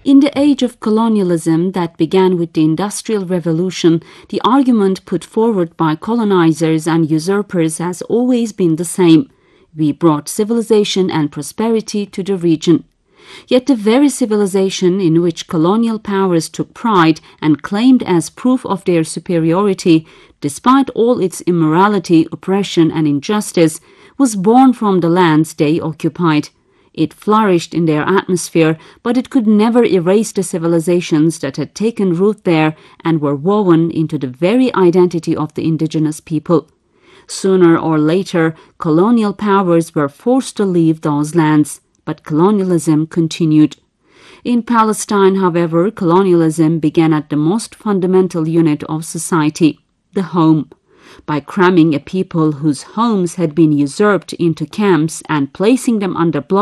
In the age of colonialism that began with the Industrial Revolution, the argument put forward by colonizers and usurpers has always been the same. We brought civilization and prosperity to the region. Yet the very civilization in which colonial powers took pride and claimed as proof of their superiority, despite all its immorality, oppression and injustice, was born from the lands they occupied. It flourished in their atmosphere, but it could never erase the civilizations that had taken root there and were woven into the very identity of the indigenous people. Sooner or later, colonial powers were forced to leave those lands, but colonialism continued. In Palestine, however, colonialism began at the most fundamental unit of society, the home. By cramming a people whose homes had been usurped into camps and placing them under